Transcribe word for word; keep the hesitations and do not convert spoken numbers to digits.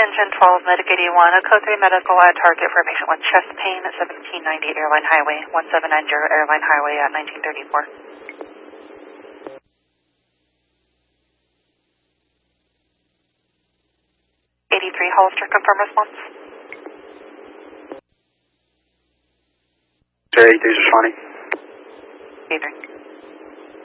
Engine twelve, Medic eighty-one, a code three medical at target for a patient with chest pain at seventeen ninety Airline Highway, one seven nine zero Airline Highway at nineteen thirty-four. eighty-three, Hollister, confirm response. Sir, eighty-three is responding. eighty-three.